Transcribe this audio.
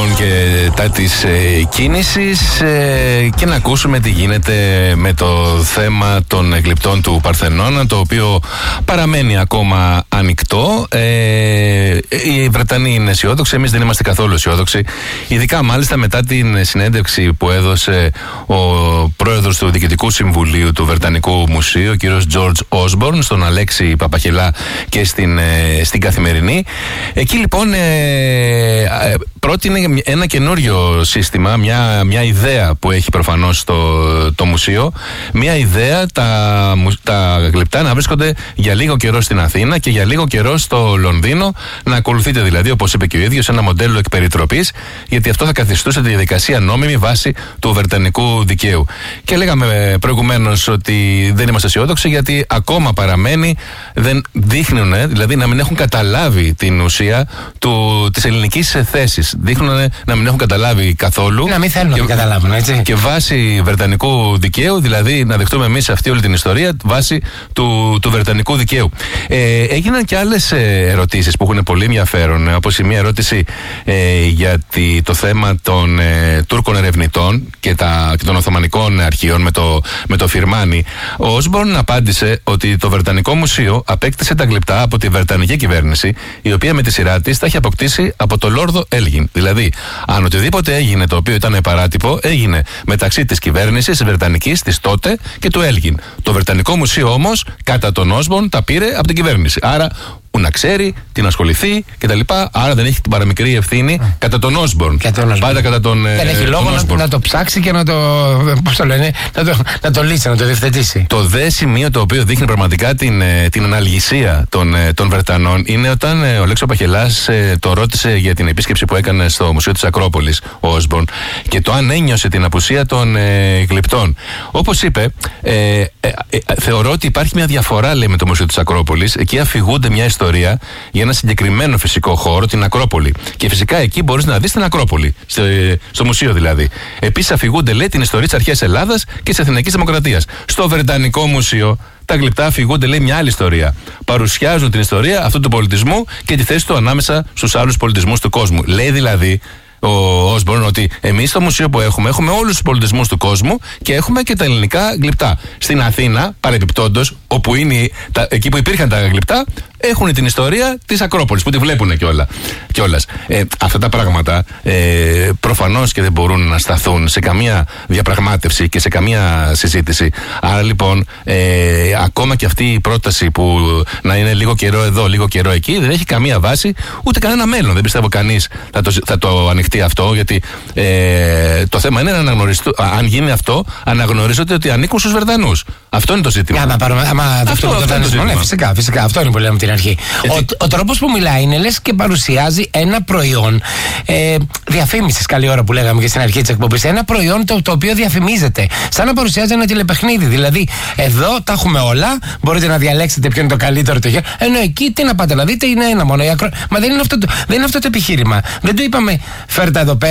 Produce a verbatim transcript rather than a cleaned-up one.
λοιπόν και τα της ε, κίνησης ε, και να ακούσουμε τι γίνεται με το θέμα των γλυπτών του Παρθενώνα, το οποίο παραμένει ακόμα ανοιχτό. Ε, οι Βρετανοί είναι αισιόδοξοι, εμείς δεν είμαστε καθόλου αισιόδοξοι, ειδικά μάλιστα μετά την συνέντευξη που έδωσε ο πρόεδρος του Διοικητικού Συμβουλίου του Βρετανικού Μουσείου, ο κύριος George Osborne, στον Αλέξη Παπαχελά και στην, ε, στην Καθημερινή. Εκεί λοιπόν ε, ε, πρότεινε ένα καινούριο σύστημα, μια, μια ιδέα που έχει προφανώς το, το μουσείο, μια ιδέα τα, τα γλυπτά να βρίσκονται για λίγο καιρό στην Αθήνα και για λίγο καιρό στο Λονδίνο, να ακολουθείτε δηλαδή, όπως είπε και ο ίδιος, ένα μοντέλο εκ περιτροπής, γιατί αυτό θα καθιστούσε τη διαδικασία νόμιμη βάση του βρετανικού δικαίου. Και λέγαμε προηγουμένως ότι δεν είμαστε αισιόδοξοι, γιατί ακόμα παραμένει, δεν δείχνουν, δηλαδή να μην έχουν καταλάβει την ουσία του, της ελληνικής θέσης. Δείχνουν να μην έχουν καταλάβει καθόλου. Να μην θέλουν να μην καταλάβουν, έτσι. Και βάσει βρετανικού δικαίου, δηλαδή να δεχτούμε εμείς αυτή όλη την ιστορία βάσει του, του βρετανικού δικαίου. Ε, έγιναν και άλλες ερωτήσεις που έχουν πολύ ενδιαφέρον, όπως η μία ερώτηση ε, για τη, το θέμα των ε, Τούρκων ερευνητών και, τα, και των Οθωμανικών αρχείων με το, με το Φιρμάνι. Ο Όσμπορν απάντησε ότι το Βρετανικό Μουσείο απέκτησε τα γλυπτά από τη Βρετανική κυβέρνηση, η οποία με τη σειρά της τα έχει αποκτήσει από το Λόρδο Έλγιν. Δηλαδή, αν οτιδήποτε έγινε το οποίο ήταν παράτυπο, έγινε μεταξύ της κυβέρνησης της Βρετανικής της τότε και του Έλγιν. Το Βρετανικό Μουσείο όμως, κατά τον Όσμπορν, τα πήρε από την κυβέρνηση. Άρα, που να ξέρει, τι να ασχοληθεί κτλ. Άρα δεν έχει την παραμικρή ευθύνη mm. κατά τον Όσμπορν. Πάντα κατά τον. Δεν έχει λόγο να, να το ψάξει και να το. Πώς το λένε, να το, να το λύσει, να το διευθετήσει. Το δε σημείο το οποίο δείχνει πραγματικά την, την αναλγησία των, των Βρετανών είναι όταν ο Αλέξης Παπαχελάς το ρώτησε για την επίσκεψη που έκανε στο Μουσείο της Ακρόπολης ο Όσμπορν και το αν ένιωσε την απουσία των ε, γλυπτών. Όπως είπε, ε, ε, ε, θεωρώ ότι υπάρχει μια διαφορά, λέει, με το Μουσείο της Ακρόπολης. Εκεί αφηγούνται μια ιστορία για ένα συγκεκριμένο φυσικό χώρο, την Ακρόπολη. Και φυσικά εκεί μπορείς να δεις την Ακρόπολη, στο, στο μουσείο δηλαδή. Επίσης αφηγούνται, λέει, την ιστορία της αρχαίας Ελλάδας και της Αθηναϊκής Δημοκρατίας. Στο Βρετανικό Μουσείο τα γλυπτά αφηγούνται, λέει, μια άλλη ιστορία. Παρουσιάζουν την ιστορία αυτού του πολιτισμού και τη θέση του ανάμεσα στους άλλους πολιτισμούς του κόσμου. Λέει δηλαδή ο Όσμπορν ότι εμείς στο μουσείο που έχουμε, έχουμε όλους τους πολιτισμούς του κόσμου και έχουμε και τα ελληνικά γλυπτά. Στην Αθήνα, παρεμπιπτόντως, όπου είναι τα, εκεί που υπήρχαν τα γλυπτά, έχουν την ιστορία της Ακρόπολης που τη βλέπουν κιόλας. Ε, αυτά τα πράγματα ε, προφανώς και δεν μπορούν να σταθούν σε καμία διαπραγμάτευση και σε καμία συζήτηση. Άρα λοιπόν, ε, ακόμα και αυτή η πρόταση που να είναι λίγο καιρό εδώ, λίγο καιρό εκεί, δεν έχει καμία βάση ούτε κανένα μέλλον. Δεν πιστεύω κανείς θα το, θα το ανοιχτεί αυτό, γιατί ε, το θέμα είναι να αναγνωριστούν. Αν γίνει αυτό, αναγνωρίζονται ότι ανήκουν στους Βρετανούς. Αυτό είναι το ζήτημα. Άμα πάρουμε, άμα αυτό, αυτό, αυτό, αυτό, ναι, φυσικά, φυσικά. Αυτό είναι που λέμε την αρχή. Ο, ο τρόπος που μιλάει είναι λες και παρουσιάζει ένα προϊόν ε, διαφήμισης, καλή ώρα που λέγαμε και στην αρχή της εκπομπής. Ένα προϊόν το, το οποίο διαφημίζεται. Σαν να παρουσιάζει ένα τηλεπαιχνίδι. Δηλαδή, εδώ τα έχουμε όλα. Μπορείτε να διαλέξετε ποιο είναι το καλύτερο το χέρι. Ενώ εκεί τι να πάτε να δείτε, είναι ένα μόνο. Ακρο... Μα δεν είναι αυτό το, δεν είναι αυτό το επιχείρημα. Δεν το είπαμε, φέρτε εδώ πέρα.